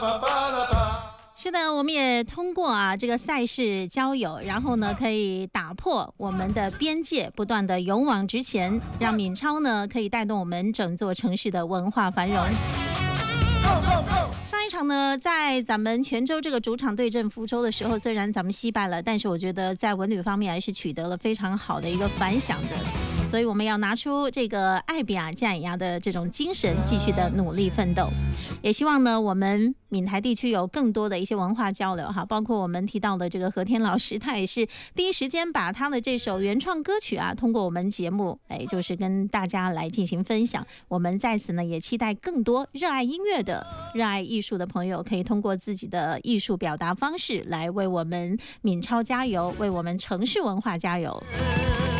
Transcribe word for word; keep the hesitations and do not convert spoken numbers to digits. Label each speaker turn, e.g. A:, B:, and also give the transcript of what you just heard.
A: 是的，我们也通过啊这个赛事交友，然后呢可以打破我们的边界，不断的勇往直前，让闽超呢可以带动我们整座城市的文化繁荣。上一场呢，在咱们泉州这个主场对阵福州的时候，虽然咱们惜败了，但是我觉得在文旅方面还是取得了非常好的一个反响的。所以我们要拿出这个爱比亚加以亚的这种精神，继续的努力奋斗。也希望呢，我们闽台地区有更多的一些文化交流哈，包括我们提到的这个何天老师，他也是第一时间把他的这首原创歌曲啊，通过我们节目，哎，就是跟大家来进行分享。我们在此呢，也期待更多热爱音乐的、热爱艺术的朋友，可以通过自己的艺术表达方式来为我们闽超加油，为我们城市文化加油。